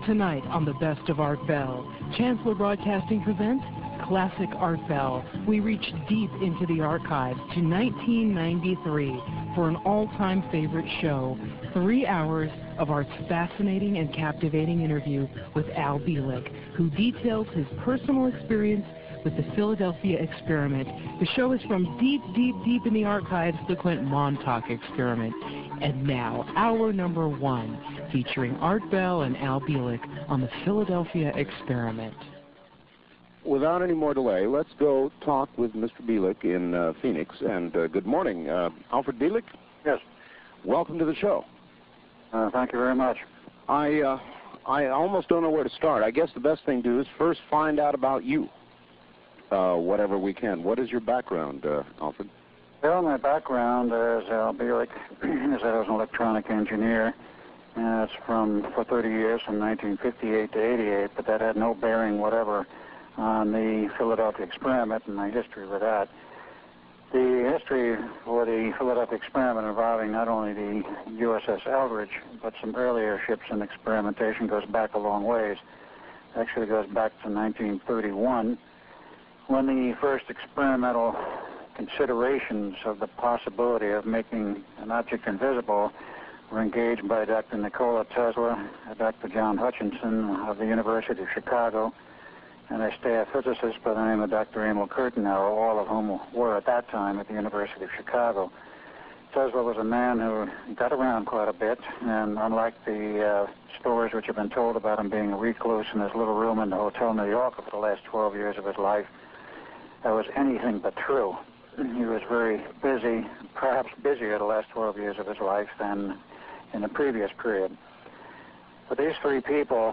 Tonight on the Best of Art Bell, Chancellor Broadcasting presents Classic Art Bell. We reach deep into the archives to 1993 for an all-time favorite show, 3 hours of Art's fascinating and captivating interview with Al Bielek, who details his personal experience with the Philadelphia experiment. The show is from deep, deep, deep in the archives, the Quint Montauk experiment. And now, hour number 1, featuring Art Bell and Al Bielek on the Philadelphia experiment. Without any more delay, let's go talk with Mr. Bielek in Phoenix. And good morning, Alfred Bielek. Yes. Welcome to the show. Thank you very much. I almost don't know where to start. I guess the best thing to do is first find out about you, whatever we can. What is your background, Alfred? Well, my background as Al Bielek is I was an electronic engineer. It's for 30 years, from 1958 to 88, but that had no bearing whatever on the Philadelphia experiment and my history with that. The history for the Philadelphia experiment involving not only the USS Eldridge, but some earlier ships in experimentation goes back a long ways. Actually goes back to 1931, when the first experimental considerations of the possibility of making an object invisible were engaged by Dr. Nikola Tesla, Dr. John Hutchinson of the University of Chicago, and a staff physicist by the name of Dr. Emil Kirchner, all of whom were at that time at the University of Chicago. Tesla was a man who got around quite a bit, and unlike the stories which have been told about him being a recluse in his little room in the Hotel New York for the last 12 years of his life, that was anything but true. He was very busy, perhaps busier the last 12 years of his life than in the previous period. But these three people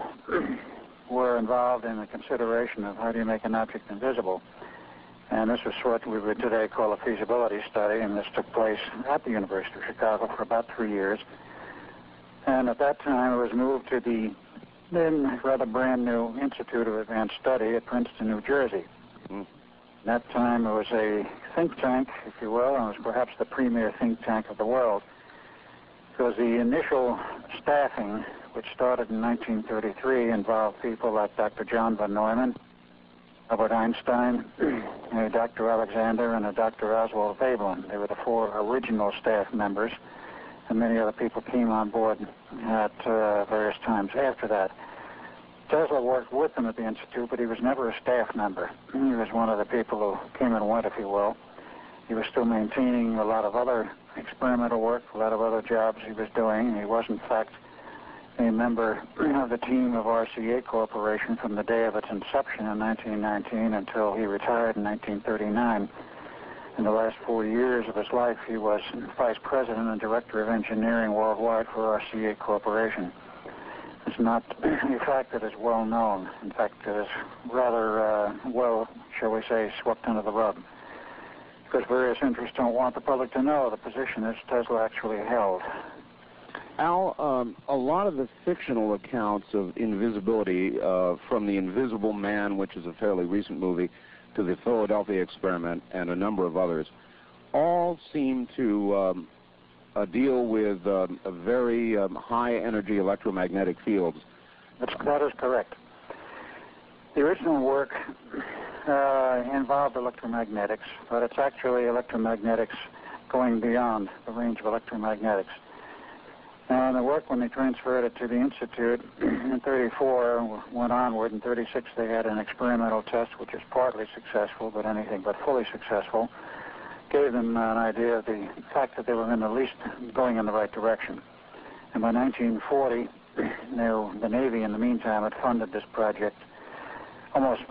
were involved in the consideration of how do you make an object invisible. And this is what we would today call a feasibility study, and this took place at the University of Chicago for about 3 years. And at that time, it was moved to the then rather brand new Institute of Advanced Study at Princeton, New Jersey. At that time, it was a think tank, if you will, and it was perhaps the premier think tank of the world, because the initial staffing, which started in 1933, involved people like Dr. John von Neumann, Albert Einstein, Dr. Alexander, and Dr. Oswald Veblen. They were the 4 original staff members, and many other people came on board at various times after that. Tesla worked with them at the Institute, but he was never a staff member. He was one of the people who came and went, if you will. He was still maintaining a lot of other experimental work, a lot of other jobs he was doing. He was, in fact, a member of the team of RCA Corporation from the day of its inception in 1919 until he retired in 1939. In the last 4 years of his life, he was vice president and director of engineering worldwide for RCA Corporation. It's not a fact that is well known. In fact, it is rather well, shall we say, swept under the rug, because various interests don't want the public to know the position that Tesla actually held. Al, a lot of the fictional accounts of invisibility, from The Invisible Man, which is a fairly recent movie, to the Philadelphia experiment and a number of others, all seem to deal with very high-energy electromagnetic fields. That is correct. The original work involved electromagnetics, but it's actually electromagnetics going beyond the range of electromagnetics. Now, in the work, when they transferred it to the Institute in 34, went onward. In 36, they had an experimental test, which was partly successful, but anything but fully successful. Gave them an idea of the fact that they were at least going in the right direction. And by 1940, the Navy, in the meantime, had funded this project almost